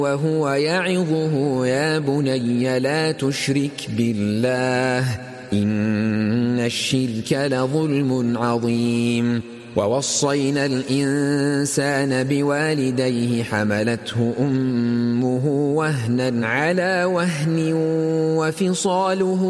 وهو يعظه يا بني لا تشرك بالله إن الشرك لظلم عظيم ووصينا الإنسان بوالديه حملته أمه وهنا على وهن وفصاله